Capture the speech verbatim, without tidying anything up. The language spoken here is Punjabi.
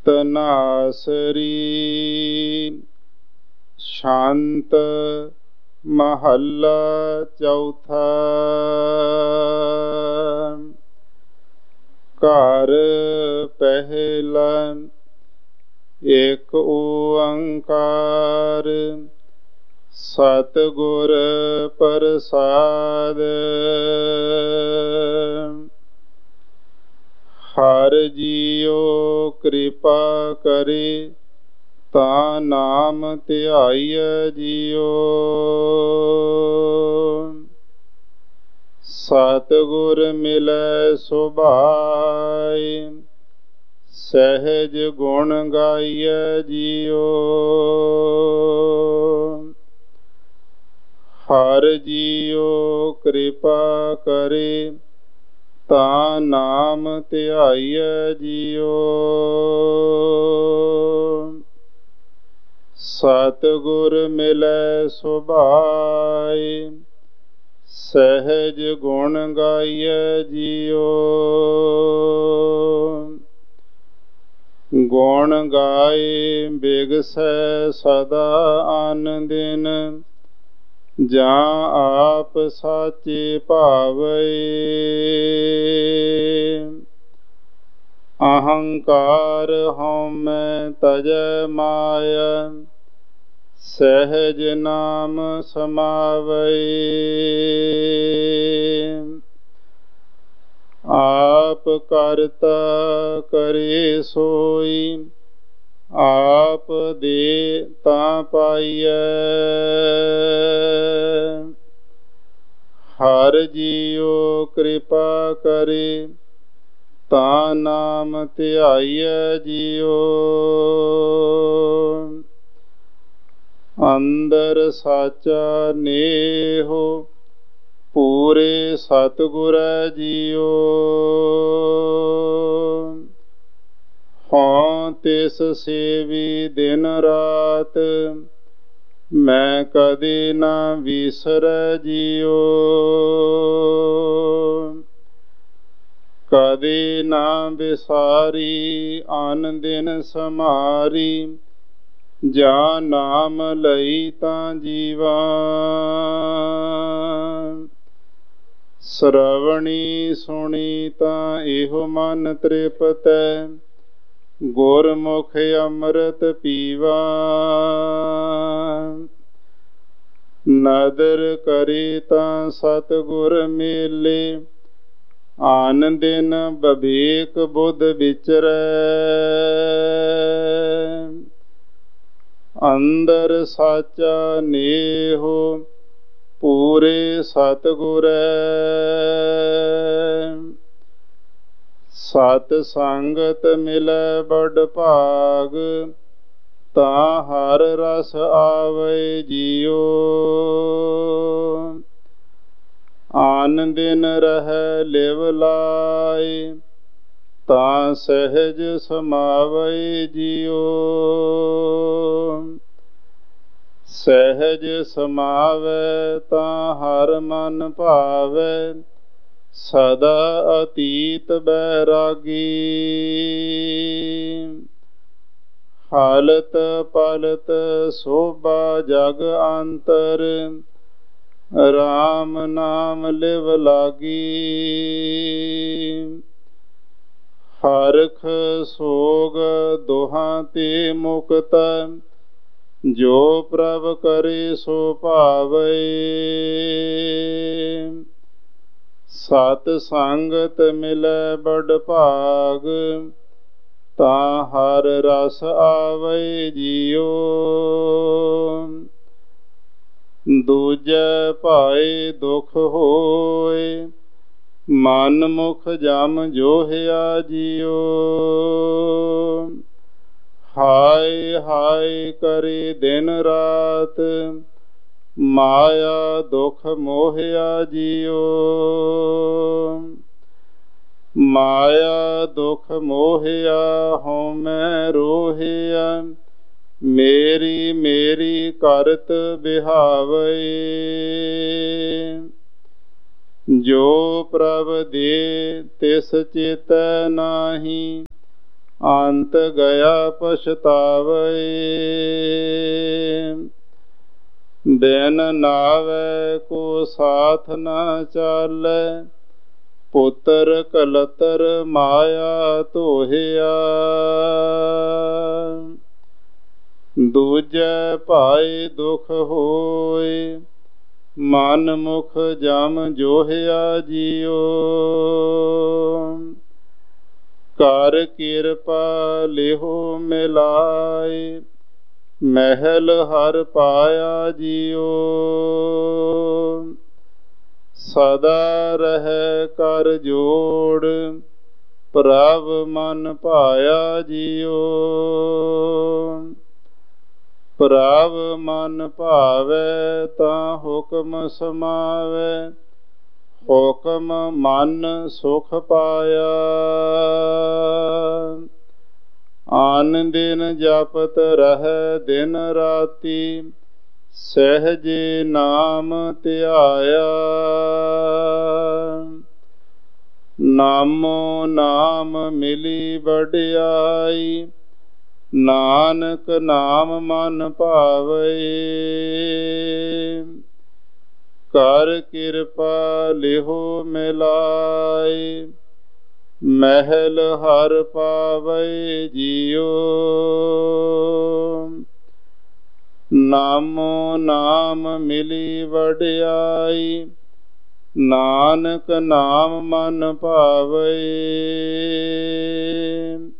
ਤਨਾਸਰੀ। ਸ਼ਾਂਤ ਮਹੱਲਾ ਚੌਥਾ। ਘਰ ਪਹਿਲਾ ਏਕ ਓੰਕਾਰ, ਸਤਿਗੁਰ ਪ੍ਰਸਾਦਿ। ਹਰਿ ਜੀਉ ਕਿਰਪਾ ਕਰੇ, ਤਾ ਨਾਮ ਧਿਆਈਐ ਜੀਉ। ਸਤਿਗੁਰ ਮਿਲੈ ਸੁਭਾਇ, ਸਹਿਜ ਗੁਣ ਗਾਈਐ ਜੀਉ। ਹਰਿ ਜੀਉ ਕਿਰਪਾ ਕਰੇ, ਤਾ ਨਾਮ ਧਿਆਈਐ ਜੀਉ। ਸਤਿਗੁਰ ਮਿਲੈ ਸੁਭਾਇ, ਸਹਿਜ ਗੁਣ ਗਾਈਐ ਜੀਉ। ਗੁਣ ਗਾਏ ਬਿਗਸੈ ਸਦਾ ਅਨ ਦਿਨ, ਜਾਂ ਆਪ ਸਾਚੇ ਭਾਵੈ। ਅਹੰਕਾਰ ਹਉਮੈ ਤਜੈ ਮਾਇਆ, ਸਹਿਜ ਨਾਮ ਸਮਾਵੈ। ਆਪ ਕਰਤਾ ਕਰੇ ਸੋਈ, ਆਪ ਦੇ ਤਾ ਪਾਈਐ। ਹਰਿ ਜੀਉ ਕਿਰਪਾ ਕਰੇ, ਤਾ ਨਾਮ ਧਿਆਈਐ ਜੀਉ। ਅੰਦਰ ਸਾਚਾ ਨੇਹੋ, ਪੂਰੇ ਸਤਿਗੁਰੈ ਜੀਉ। ਹਉ ਤਿਸ ਸੇਵੀ ਦਿਨ ਰਾਤ, ਮੈਂ ਕਦੇ ਨਾ ਵਿਸਰੈ ਜੀਉ। ਕਦੇ ਨਾ ਵਿਸਾਰੀ ਅਨ ਦਿਨ ਸਮਾਰੀ, ਜਾਂ ਨਾਮ ਲਈ ਤਾਂ ਜੀਵਾ। ਸਰਵਣੀ ਸੁਣੀ ਤਾਂ ਇਹੋ ਮਨ ਤ੍ਰਿਪਤੈ, ਗੁਰਮੁਖ ਅੰਮ੍ਰਿਤ ਪੀਵਾ। ਨਦਰ ਕਰੇ ਤਾਂ ਸਤਿਗੁਰ ਮੇਲੇ, ਆਨ ਦਿਨ ਬਵੇਕ ਬੁੱਧ ਵਿਚਰੈ। ਅੰਦਰ ਸਾਚਾ ਨੇਹੋ, ਪੂਰੇ ਸਤਿਗੁਰੈ। ਸਤ ਸੰਗਤ ਮਿਲੈ ਬੜ ਭਾਗ, ਤਾਂ ਹਰ ਰਸ ਆਵੈ ਜੀਉ। ਆਨ ਦਿਨ ਰਹਿ ਲਿਵ ਲਾਇ, ਤਾਂ ਸਹਿਜ ਸਮਾਵੈ ਜੀਉ। ਸਹਿਜ ਸਮਾਵੈ ਤਾਂ ਹਰ ਮਨ ਭਾਵੈ, ਸਦਾ ਅਤੀਤ ਬੈਰਾਗੀ। ਹਾਲਤ ਪਲਤ ਸੋਭਾ ਜਗ ਅੰਤਰ, ਰਾਮ ਨਾਮ ਲਿਵ ਲਾਗੀ। ਹਰਖ ਸੋਗ ਦੋਹਾਂ ਤੇ ਮੁਕਤ, ਜੋ ਪ੍ਰਭ ਕਰੇ ਸੋ ਭਾਵੈ। ਸਤ ਸੰਗਤ ਮਿਲੈ ਬੜ ਭਾਗ, ਤਾਂ ਹਰ ਰਸ ਆਵੈ ਜੀਉ। ਦੂਜੈ ਭਾਏ ਦੁਖ ਹੋਏ, ਮਨ ਮੁਖ ਜਮ ਜੋਹਿਆ ਜੀਉ। ਹਾਏ ਹਾਏ ਕਰੇ ਦਿਨ ਰਾਤ, ਮਾਇਆ ਦੁਖ ਮੋਹਿਆ ਜੀਉ। ਮਾਇਆ ਦੁਖ ਮੋਹਿਆ ਹਉਮੈ ਰੋਹਿਆ, ਮੇਰੀ ਮੇਰੀ ਕਰਤ ਬਿਹਾਵੈ। ਜੋ ਪ੍ਰਭ ਦੇ ਤਿਸ ਚੇਤੈ ਨਾਹੀ, ਅੰਤ ਗਿਆ ਪਛਤਾਵੈ। ਬਿਨ ਨਾਵੈ ਕੋ ਸਾਥ ਨ ਚਾਲੈ, ਪੁੱਤਰ ਕਲਤਰ ਮਾਇਆ ਧੋਹਿਆ। ਦੂਜੈ ਭਾਈ ਦੁਖ ਹੋਇ, ਮਨ ਮੁਖ ਜਮ ਜੋਹਿਆ ਜੀਓ। ਕਰ ਕਿਰਪਾ ਲਿਹੋ ਮਿਲਾਇ, ਮਹਿਲ ਹਰ ਪਾਇਆ ਜੀਓ। ਸਦਾ ਰਹਿ ਕਰ ਜੋੜ, ਪ੍ਰਭ ਮਨ ਭਾਇਆ ਜੀਓ। ਪ੍ਰਭ ਮਨ ਭਾਵੈ ਤਾਂ ਹੁਕਮ ਸਮਾਵੈ, ਹੁਕਮ ਮਨ ਸੁਖ ਪਾਇਆ। ਆਨ ਦਿਨ ਜਪਤ ਰਹਿ ਦਿਨ ਰਾਤੀ, ਸਹਿਜੇ ਨਾਮ ਧਿਆਇਆ। ਨਾਮੋ ਨਾਮ ਮਿਲੀ ਵਡਿਆਈ, ਨਾਨਕ ਨਾਮ ਮਨ ਭਾਵੈ। ਕਰ ਕਿਰਪਾ ਲਿਹੋ ਮਿਲਾਇ, ਮਹਿਲ ਹਰ ਪਾਵੈ ਜੀਓ। ਨਾਮੋ ਨਾਮ ਮਿਲੀ ਵਡਿਆਈ, ਨਾਨਕ ਨਾਮ ਮਨ ਭਾਵੈ।